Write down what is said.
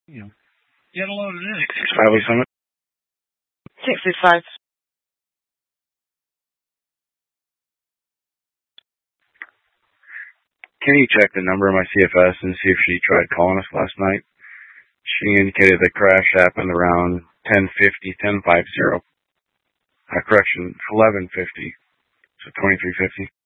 Get a load of this. 665 Summit. 665. Can you check the number of my CFS and see if she tried calling us last night? She indicated the crash happened around 10:50. Correction, 11:50. So 23:50.